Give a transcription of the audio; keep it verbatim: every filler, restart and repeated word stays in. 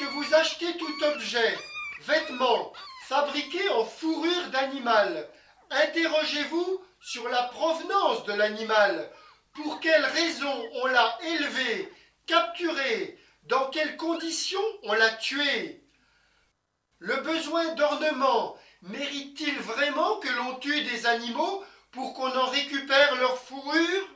vous achetez tout objet, vêtements, fabriqué en fourrure d'animal, interrogez-vous sur la provenance de l'animal. Pour quelles raisons on l'a élevé, capturé, dans quelles conditions on l'a tué? Le besoin d'ornement mérite-t-il vraiment que l'on tue des animaux pour qu'on en récupère leur fourrure?